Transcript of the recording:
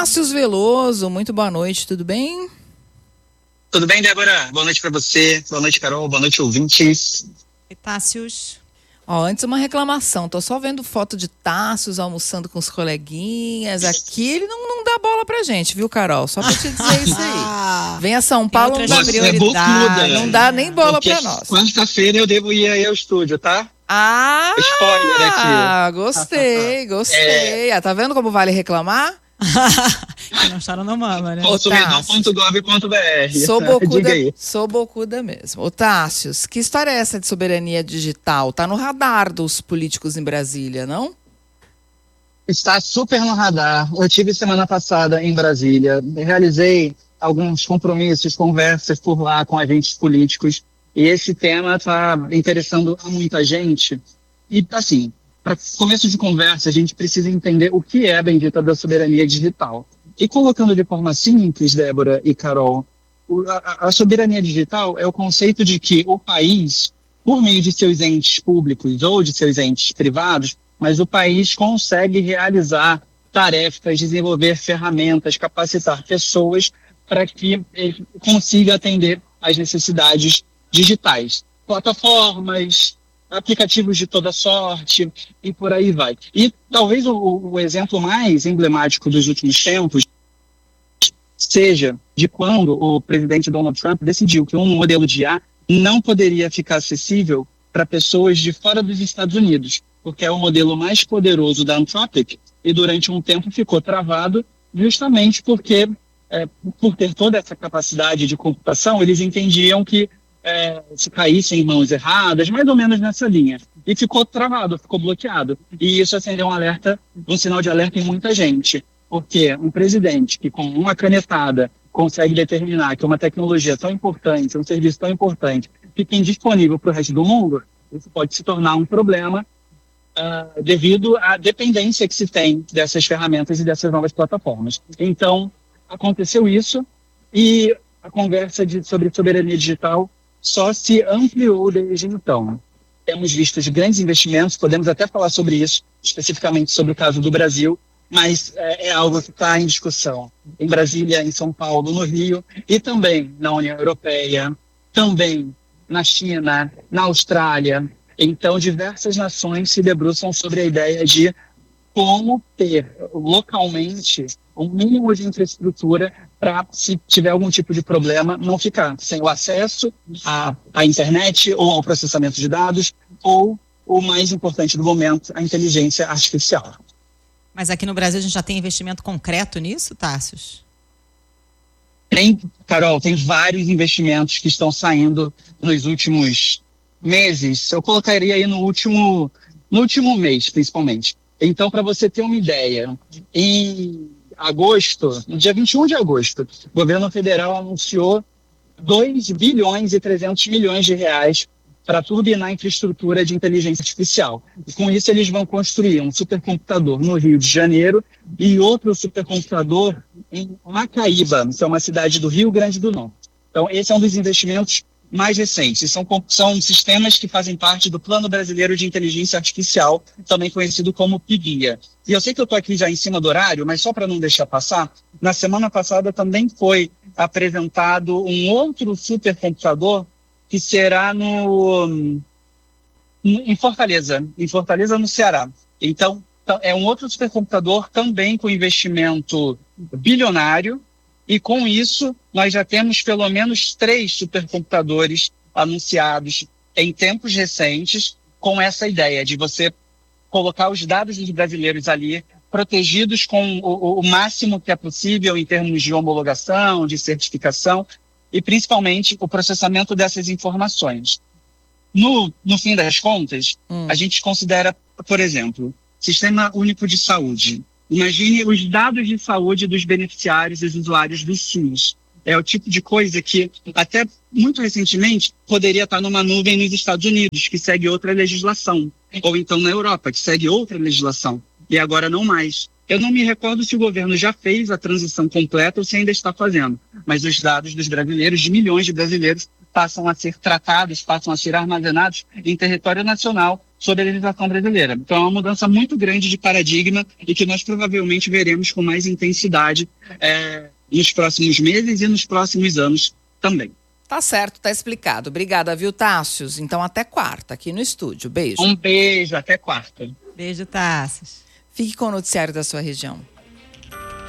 Tássius Veloso, muito boa noite, tudo bem? Tudo bem, Débora? Boa noite para você, boa noite, Carol, boa noite, ouvintes. E Tássius? Antes uma reclamação, tô só vendo foto de Tássius almoçando com os coleguinhas aqui, ele não dá bola pra gente, viu, Carol? Só pra te dizer isso aí. Vem a São Paulo, não dá prioridade, não dá nem bola pra nós. Quarta-feira eu devo ir aí ao estúdio, tá? Spoiler aqui. Gostei. Tá vendo como vale reclamar? Que não chora não mama, né? Consumidor.gov.br. Sou bocuda mesmo. Ô Tássius, que história é essa de soberania digital? Tá no radar dos políticos em Brasília, não? Está super no radar. Eu tive semana passada em Brasília, realizei alguns compromissos, conversas por lá com agentes políticos, e esse tema está interessando a muita gente. E assim, para começo de conversa, a gente precisa entender o que é a bendita da soberania digital. E colocando de forma simples, Débora e Carol, a soberania digital é o conceito de que o país, por meio de seus entes públicos ou de seus entes privados, mas o país consegue realizar tarefas, desenvolver ferramentas, capacitar pessoas para que ele consiga atender às necessidades digitais. Plataformas, aplicativos de toda sorte e por aí vai. E talvez o exemplo mais emblemático dos últimos tempos seja de quando o presidente Donald Trump decidiu que um modelo de IA não poderia ficar acessível para pessoas de fora dos Estados Unidos, porque é o modelo mais poderoso da Anthropic e durante um tempo ficou travado justamente porque, por ter toda essa capacidade de computação, eles entendiam que se caísse em mãos erradas, mais ou menos nessa linha. E ficou travado, ficou bloqueado. E isso acendeu um sinal de alerta em muita gente. Porque um presidente que com uma canetada consegue determinar que uma tecnologia tão importante, um serviço tão importante, fique indisponível para o resto do mundo, isso pode se tornar um problema devido à dependência que se tem dessas ferramentas e dessas novas plataformas. Então, aconteceu isso e a conversa sobre soberania digital só se ampliou desde então. Temos visto grandes investimentos, podemos até falar sobre isso, especificamente sobre o caso do Brasil, mas é algo que está em discussão em Brasília, em São Paulo, no Rio, e também na União Europeia, também na China, na Austrália. Então, diversas nações se debruçam sobre a ideia de como ter localmente um mínimo de infraestrutura para, se tiver algum tipo de problema, não ficar sem o acesso à internet ou ao processamento de dados, ou, o mais importante do momento, a inteligência artificial. Mas aqui no Brasil a gente já tem investimento concreto nisso, Tássius? Carol, tem vários investimentos que estão saindo nos últimos meses. Eu colocaria aí no último mês, principalmente. Então, para você ter uma ideia, em agosto, no dia 21 de agosto, o governo federal anunciou 2 bilhões e 300 milhões de reais para turbinar a infraestrutura de inteligência artificial. E com isso eles vão construir um supercomputador no Rio de Janeiro e outro supercomputador em Macaíba, que é uma cidade do Rio Grande do Norte. Então, esse é um dos investimentos mais recentes. São sistemas que fazem parte do Plano Brasileiro de Inteligência Artificial, também conhecido como PIBIA. E eu sei que eu estou aqui já em cima do horário, mas só para não deixar passar, na semana passada também foi apresentado um outro supercomputador que será em Fortaleza, no Ceará. Então, é um outro supercomputador também com investimento bilionário, e com isso nós já temos pelo menos 3 supercomputadores anunciados em tempos recentes, com essa ideia de você colocar os dados dos brasileiros ali, protegidos com o máximo que é possível em termos de homologação, de certificação, e principalmente o processamento dessas informações. No fim das contas, a gente considera, por exemplo, Sistema Único de Saúde. Imagine os dados de saúde dos beneficiários e dos usuários do SUS. É o tipo de coisa que, até muito recentemente, poderia estar numa nuvem nos Estados Unidos, que segue outra legislação. Ou então na Europa, que segue outra legislação. E agora não mais. Eu não me recordo se o governo já fez a transição completa ou se ainda está fazendo. Mas os dados dos brasileiros, de milhões de brasileiros, passam a ser tratados, passam a ser armazenados em território nacional sobre a legislação brasileira. Então é uma mudança muito grande de paradigma e que nós provavelmente veremos com mais intensidade nos próximos meses e nos próximos anos também. Tá certo, tá explicado. Obrigada, viu, Tássios? Então até quarta aqui no estúdio. Beijo. Um beijo, até quarta. Beijo, Tássios. Fique com o noticiário da sua região.